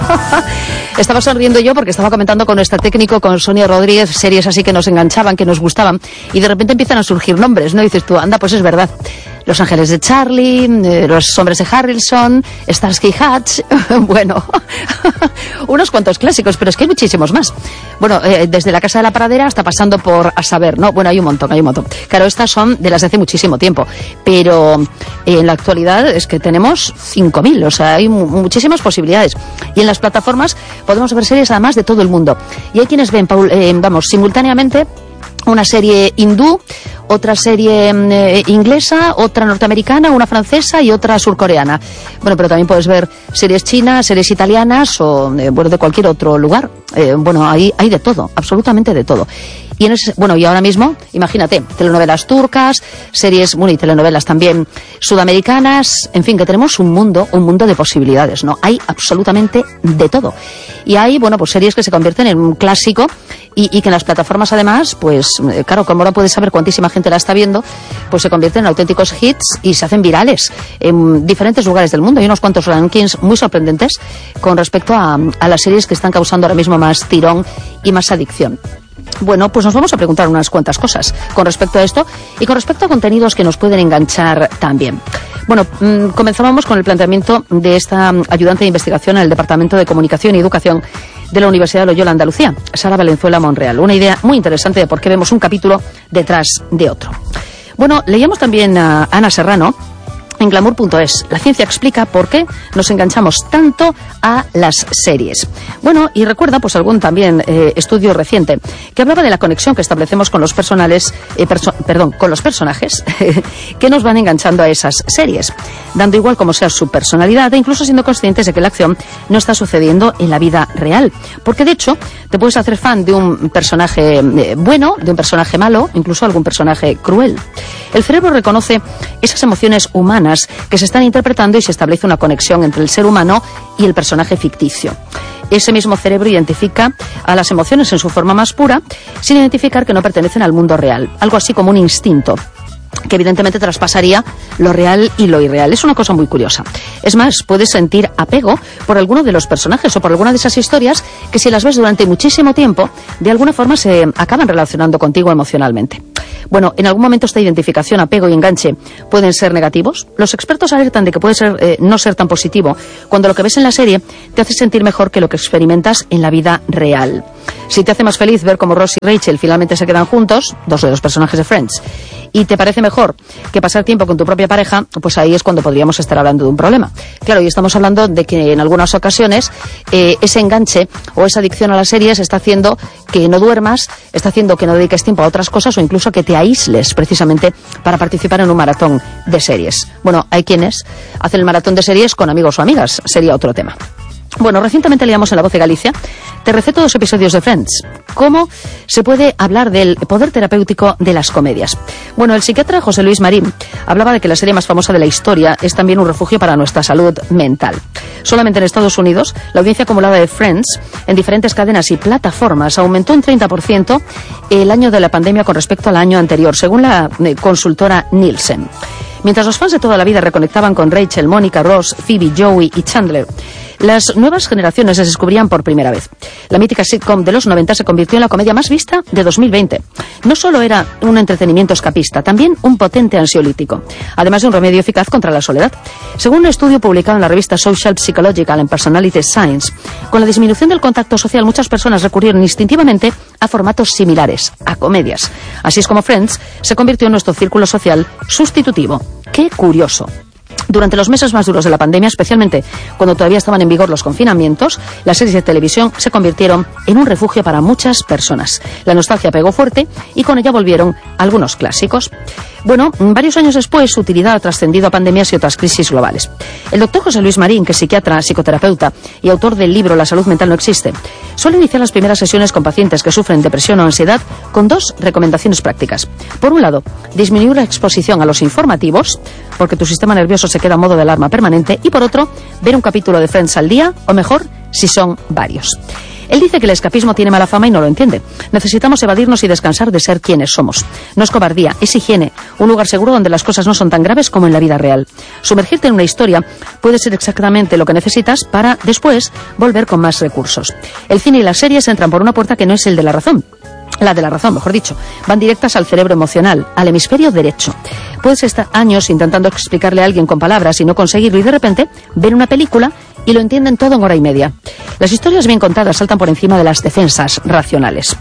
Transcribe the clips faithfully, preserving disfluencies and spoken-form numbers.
Estaba sonriendo yo porque estaba comentando con nuestro técnico, con Sonia Rodríguez, series así que nos enganchaban, que nos gustaban, y de repente empiezan a surgir nombres, ¿no? Y dices tú, anda, pues es verdad. Los Ángeles de Charlie, eh, Los Hombres de Harrelson, Starsky Hutch, bueno, unos cuantos clásicos, pero es que hay muchísimos más. Bueno, eh, desde La Casa de la Pradera hasta pasando por A Saber, ¿no? Bueno, hay un montón, hay un montón. Claro, estas son de las de hace muchísimo tiempo, pero eh, en la actualidad es que tenemos cinco mil, o sea, hay mu muchísimas posibilidades. Y en las plataformas podemos ver series además de todo el mundo. Y hay quienes ven, Paul, eh, vamos, simultáneamente una serie hindú, otra serie eh, inglesa, otra norteamericana, una francesa y otra surcoreana. Bueno, pero también puedes ver series chinas, series italianas o eh, bueno, de cualquier otro lugar. Eh, bueno, ahí hay de todo, absolutamente de todo. Y en ese, bueno, y ahora mismo, imagínate, telenovelas turcas, series, bueno, y telenovelas también sudamericanas, en fin, que tenemos un mundo, un mundo de posibilidades, ¿no? Hay absolutamente de todo. Y hay, bueno, pues series que se convierten en un clásico y, y que en las plataformas además, pues, claro, como ahora puedes saber cuantísima gente la está viendo, pues se convierten en auténticos hits y se hacen virales en diferentes lugares del mundo. Hay unos cuantos rankings muy sorprendentes con respecto a, a las series que están causando ahora mismo más tirón y más adicción. Bueno, pues nos vamos a preguntar unas cuantas cosas con respecto a esto y con respecto a contenidos que nos pueden enganchar también. Bueno, mmm, comenzábamos con el planteamiento de esta ayudante de investigación en el Departamento de Comunicación y Educación de la Universidad de Loyola Andalucía, Sara Valenzuela Monreal. Una idea muy interesante de por qué vemos un capítulo detrás de otro. Bueno, leíamos también a Ana Serrano en glamour punto es. La ciencia explica por qué nos enganchamos tanto a las series. Bueno, y recuerda pues algún también eh, estudio reciente que hablaba de la conexión que establecemos con los personales, eh, perso perdón, con los personajes que nos van enganchando a esas series, dando igual como sea su personalidad e incluso siendo conscientes de que la acción no está sucediendo en la vida real. Porque de hecho te puedes hacer fan de un personaje eh, bueno, de un personaje malo, incluso algún personaje cruel. El cerebro reconoce esas emociones humanas que se están interpretando y se establece una conexión entre el ser humano y el personaje ficticio. Ese mismo cerebro identifica a las emociones en su forma más pura, sin identificar que no pertenecen al mundo real, algo así como un instinto que evidentemente traspasaría lo real y lo irreal. Es una cosa muy curiosa. Es más, puedes sentir apego por alguno de los personajes o por alguna de esas historias que si las ves durante muchísimo tiempo, de alguna forma se acaban relacionando contigo emocionalmente. Bueno, en algún momento esta identificación, apego y enganche pueden ser negativos. Los expertos alertan de que puede ser eh, no ser tan positivo cuando lo que ves en la serie te hace sentir mejor que lo que experimentas en la vida real. Si te hace más feliz ver cómo Ross y Rachel finalmente se quedan juntos, dos de los personajes de Friends, y te parece mejor que pasar tiempo con tu propia pareja, pues ahí es cuando podríamos estar hablando de un problema. Claro, y estamos hablando de que en algunas ocasiones eh, ese enganche o esa adicción a las series está haciendo que no duermas, está haciendo que no dediques tiempo a otras cosas o incluso que te aísles precisamente para participar en un maratón de series. Bueno, hay quienes hacen el maratón de series con amigos o amigas, sería otro tema. Bueno, recientemente leíamos en La Voz de Galicia, te receto dos episodios de Friends. ¿Cómo se puede hablar del poder terapéutico de las comedias? Bueno, el psiquiatra José Luis Marín hablaba de que la serie más famosa de la historia es también un refugio para nuestra salud mental. Solamente en Estados Unidos, la audiencia acumulada de Friends en diferentes cadenas y plataformas aumentó un treinta por ciento el año de la pandemia con respecto al año anterior, según la consultora Nielsen. Mientras los fans de toda la vida reconectaban con Rachel, Mónica, Ross, Phoebe, Joey y Chandler, las nuevas generaciones se descubrían por primera vez. La mítica sitcom de los noventa se convirtió en la comedia más vista de dos mil veinte. No solo era un entretenimiento escapista, también un potente ansiolítico, además de un remedio eficaz contra la soledad. Según un estudio publicado en la revista Social Psychological and Personality Science, con la disminución del contacto social, muchas personas recurrieron instintivamente a formatos similares, a comedias. Así es como Friends se convirtió en nuestro círculo social sustitutivo. ¡Qué curioso! Durante los meses más duros de la pandemia, especialmente cuando todavía estaban en vigor los confinamientos, las series de televisión se convirtieron en un refugio para muchas personas. La nostalgia pegó fuerte y con ella volvieron algunos clásicos. Bueno, varios años después su utilidad ha trascendido a pandemias y otras crisis globales. El doctor José Luis Marín, que es psiquiatra, psicoterapeuta y autor del libro La salud mental no existe, suele iniciar las primeras sesiones con pacientes que sufren depresión o ansiedad con dos recomendaciones prácticas. Por un lado, disminuir la exposición a los informativos, porque tu sistema nervioso se queda en modo de alarma permanente, y por otro, ver un capítulo de Friends al día, o mejor, si son varios. Él dice que el escapismo tiene mala fama y no lo entiende. Necesitamos evadirnos y descansar de ser quienes somos. No es cobardía, es higiene, un lugar seguro donde las cosas no son tan graves como en la vida real. Sumergirte en una historia puede ser exactamente lo que necesitas para, después, volver con más recursos. El cine y las series entran por una puerta que no es el de la razón. La de la razón, mejor dicho. Van directas al cerebro emocional, al hemisferio derecho. Puedes estar años intentando explicarle a alguien con palabras y no conseguirlo, y de repente ven una película y lo entienden todo en hora y media. Las historias bien contadas saltan por encima de las defensas racionales.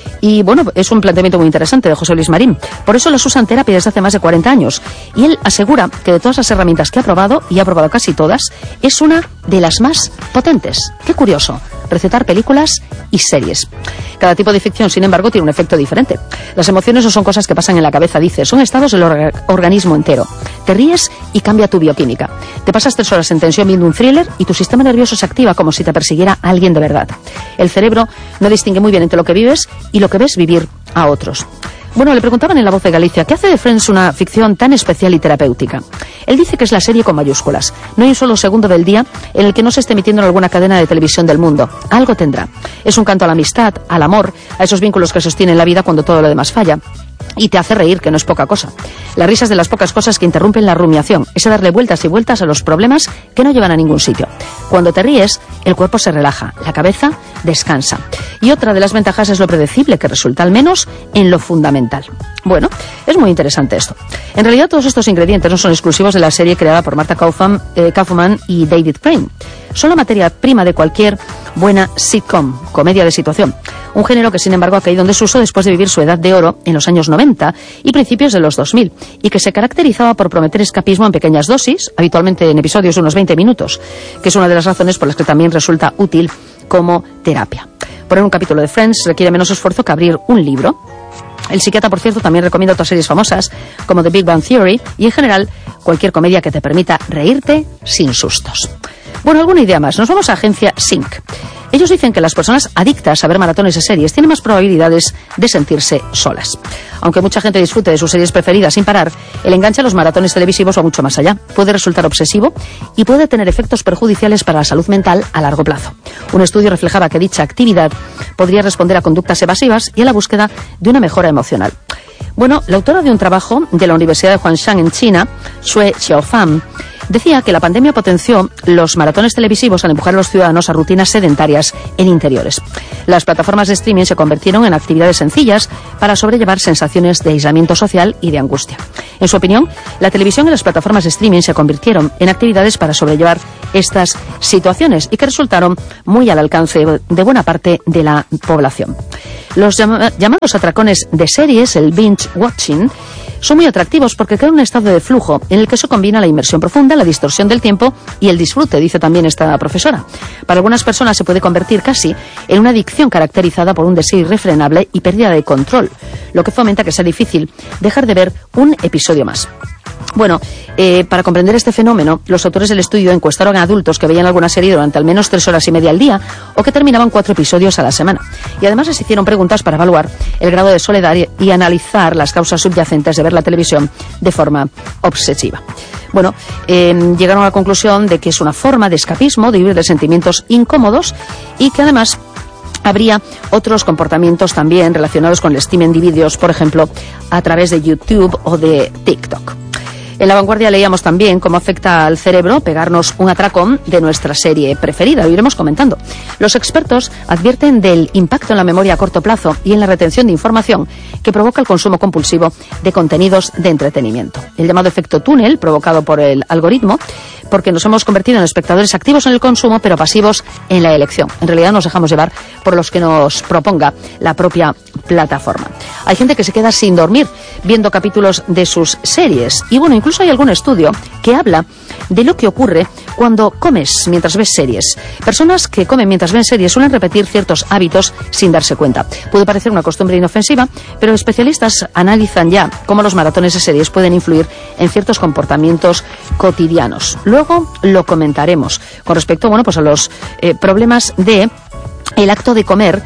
Y bueno, es un planteamiento muy interesante de José Luis Marín. Por eso los usa en terapia desde hace más de cuarenta años. Y él asegura que de todas las herramientas que ha probado, y ha probado casi todas, es una de las más potentes. Qué curioso. Recetar películas y series. Cada tipo de ficción, sin embargo, tiene un efecto diferente. Las emociones no son cosas que pasan en la cabeza, dice, son estados del or- organismo entero. Te ríes y cambia tu bioquímica. Te pasas tres horas en tensión viendo un thriller y tu sistema nervioso se activa como si te persiguiera alguien de verdad. El cerebro no distingue muy bien entre lo que vives y lo que ves vivir a otros. Bueno, le preguntaban en La Voz de Galicia, ¿qué hace de Friends una ficción tan especial y terapéutica? Él dice que es la serie con mayúsculas. No hay un solo segundo del día en el que no se esté emitiendo en alguna cadena de televisión del mundo. Algo tendrá. Es un canto a la amistad, al amor, a esos vínculos que sostienen la vida cuando todo lo demás falla. Y te hace reír, que no es poca cosa. Las risas de las pocas cosas que interrumpen la rumiación, ese darle vueltas y vueltas a los problemas que no llevan a ningún sitio. Cuando te ríes, el cuerpo se relaja, la cabeza descansa. Y otra de las ventajas es lo predecible, que resulta al menos en lo fundamental. Bueno, es muy interesante esto. En realidad todos estos ingredientes no son exclusivos de la serie creada por Marta Kaufman, eh, Kaufman y David Crane. Son la materia prima de cualquier buena sitcom, comedia de situación. Un género que, sin embargo, ha caído en desuso después de vivir su edad de oro en los años noventa y principios de los dos mil, y que se caracterizaba por prometer escapismo en pequeñas dosis, habitualmente en episodios de unos veinte minutos, que es una de las razones por las que también resulta útil como terapia. Poner un capítulo de Friends requiere menos esfuerzo que abrir un libro. El psiquiatra, por cierto, también recomienda otras series famosas, como The Big Bang Theory, y en general cualquier comedia que te permita reírte sin sustos. Bueno, alguna idea más. Nos vamos a Agencia Sync. Ellos dicen que las personas adictas a ver maratones de series tienen más probabilidades de sentirse solas. Aunque mucha gente disfrute de sus series preferidas sin parar, el enganche a los maratones televisivos va mucho más allá. Puede resultar obsesivo y puede tener efectos perjudiciales para la salud mental a largo plazo. Un estudio reflejaba que dicha actividad podría responder a conductas evasivas y a la búsqueda de una mejora emocional. Bueno, la autora de un trabajo de la Universidad de Huangshan en China, Xue Xiaofan, decía que la pandemia potenció los maratones televisivos al empujar a los ciudadanos a rutinas sedentarias en interiores. Las plataformas de streaming se convirtieron en actividades sencillas para sobrellevar sensaciones de aislamiento social y de angustia. En su opinión, la televisión y las plataformas de streaming se convirtieron en actividades para sobrellevar estas situaciones y que resultaron muy al alcance de buena parte de la población. Los llama- llamados atracones de series, el binge watching, son muy atractivos porque crean un estado de flujo en el que se combina la inmersión profunda, la distorsión del tiempo y el disfrute, dice también esta profesora. Para algunas personas se puede convertir casi en una adicción caracterizada por un deseo irrefrenable y pérdida de control, lo que fomenta que sea difícil dejar de ver un episodio más. Bueno, eh, para comprender este fenómeno, los autores del estudio encuestaron a adultos que veían alguna serie durante al menos tres horas y media al día o que terminaban cuatro episodios a la semana. Y además les hicieron preguntas para evaluar el grado de soledad y, y analizar las causas subyacentes de ver la televisión de forma obsesiva. Bueno, eh, llegaron a la conclusión de que es una forma de escapismo, de vivir de sentimientos incómodos y que además habría otros comportamientos también relacionados con el streaming de vídeos, por ejemplo, a través de YouTube o de TikTok. En La Vanguardia leíamos también cómo afecta al cerebro pegarnos un atracón de nuestra serie preferida. Lo iremos comentando. Los expertos advierten del impacto en la memoria a corto plazo y en la retención de información que provoca el consumo compulsivo de contenidos de entretenimiento. El llamado efecto túnel, provocado por el algoritmo, porque nos hemos convertido en espectadores activos en el consumo, pero pasivos en la elección. En realidad nos dejamos llevar por los que nos proponga la propia plataforma. Hay gente que se queda sin dormir viendo capítulos de sus series. Y bueno, incluso hay algún estudio que habla de lo que ocurre cuando comes mientras ves series. Personas que comen mientras ven series suelen repetir ciertos hábitos sin darse cuenta. Puede parecer una costumbre inofensiva, pero especialistas analizan ya cómo los maratones de series pueden influir en ciertos comportamientos cotidianos. Luego lo comentaremos con respecto, bueno, pues a los eh, problemas de el acto de comer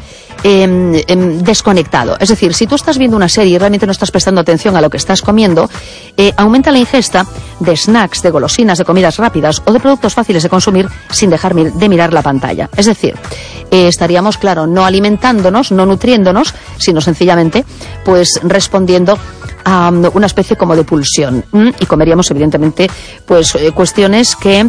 eh, eh, desconectado. Es decir, si tú estás viendo una serie y realmente no estás prestando atención a lo que estás comiendo, eh, aumenta la ingesta de snacks, de golosinas, de comidas rápidas o de productos fáciles de consumir sin dejar de mirar la pantalla. Es decir, eh, estaríamos, claro, no alimentándonos, no nutriéndonos, sino sencillamente pues respondiendo a um, una especie como de pulsión. ¿Mm? Y comeríamos, evidentemente, pues eh, cuestiones que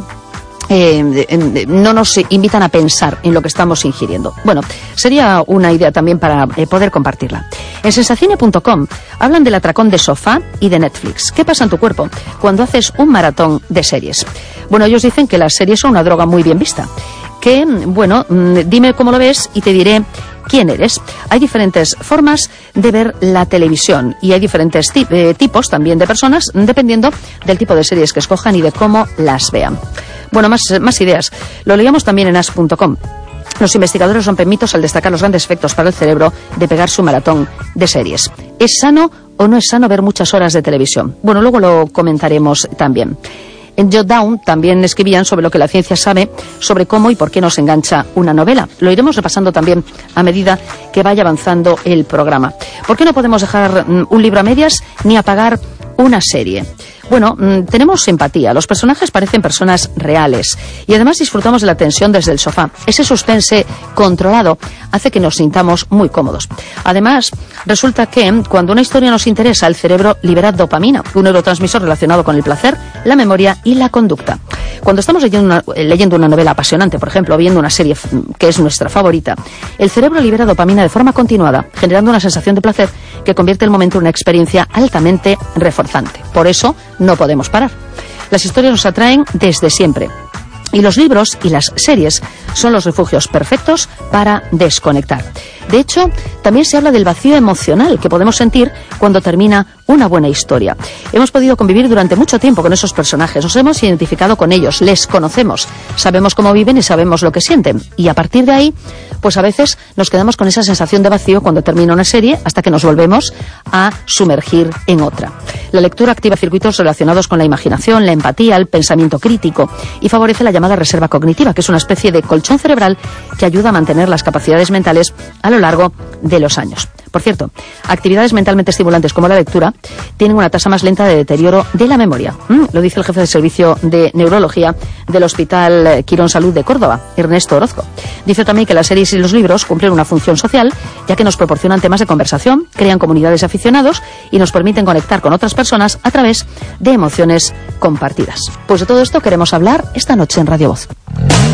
Eh, no nos invitan a pensar en lo que estamos ingiriendo. Bueno, sería una idea también para eh, poder compartirla. En sensacine punto com hablan del atracón de sofá y de Netflix. ¿Qué pasa en tu cuerpo cuando haces un maratón de series? Bueno, ellos dicen que las series son una droga muy bien vista. Que, bueno, dime cómo lo ves y te diré quién eres. Hay diferentes formas de ver la televisión y hay diferentes tip, eh, tipos también de personas dependiendo del tipo de series que escojan y de cómo las vean. Bueno, más, más ideas. Lo leíamos también en as punto com. Los investigadores rompen mitos al destacar los grandes efectos para el cerebro de pegar su maratón de series. ¿Es sano o no es sano ver muchas horas de televisión? Bueno, luego lo comentaremos también. En Jotdown también escribían sobre lo que la ciencia sabe sobre cómo y por qué nos engancha una novela. Lo iremos repasando también a medida que vaya avanzando el programa. ¿Por qué no podemos dejar um, un libro a medias ni apagar una serie? Bueno, mmm, tenemos empatía. Los personajes parecen personas reales y además disfrutamos de la tensión desde el sofá. Ese suspense controlado hace que nos sintamos muy cómodos. Además, resulta que cuando una historia nos interesa, el cerebro libera dopamina, un neurotransmisor relacionado con el placer, la memoria y la conducta. Cuando estamos leyendo una, leyendo una novela apasionante, por ejemplo, o viendo una serie que es nuestra favorita, el cerebro libera dopamina de forma continuada, generando una sensación de placer que convierte el momento en una experiencia altamente reforzante. Por eso, no podemos parar. Las historias nos atraen desde siempre. Y los libros y las series son los refugios perfectos para desconectar. De hecho, también se habla del vacío emocional que podemos sentir cuando termina una buena historia. Hemos podido convivir durante mucho tiempo con esos personajes, nos hemos identificado con ellos, les conocemos, sabemos cómo viven y sabemos lo que sienten. Y a partir de ahí, pues a veces nos quedamos con esa sensación de vacío cuando termina una serie hasta que nos volvemos a sumergir en otra. La lectura activa circuitos relacionados con la imaginación, la empatía, el pensamiento crítico y favorece la llamada reserva cognitiva, que es una especie de colchón cerebral que ayuda a mantener las capacidades mentales a lo largo de los años. Por cierto, actividades mentalmente estimulantes como la lectura tienen una tasa más lenta de deterioro de la memoria. Mm, lo dice el jefe de servicio de neurología del Hospital Quirón Salud de Córdoba, Ernesto Orozco. Dice también que las series y los libros cumplen una función social, ya que nos proporcionan temas de conversación, crean comunidades de aficionados y nos permiten conectar con otras personas a través de emociones compartidas. Pues de todo esto queremos hablar esta noche en Radio Voz.